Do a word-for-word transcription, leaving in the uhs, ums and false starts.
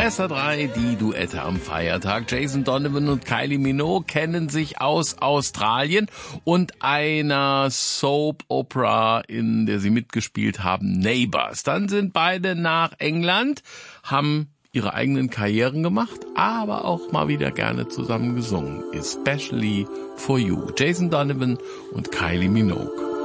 S R drei, die Duette am Feiertag. Jason Donovan und Kylie Minogue kennen sich aus Australien und einer Soap Opera, in der sie mitgespielt haben, Neighbours. Dann sind beide nach England, haben ihre eigenen Karrieren gemacht, aber auch mal wieder gerne zusammen gesungen. Especially for You. Jason Donovan und Kylie Minogue.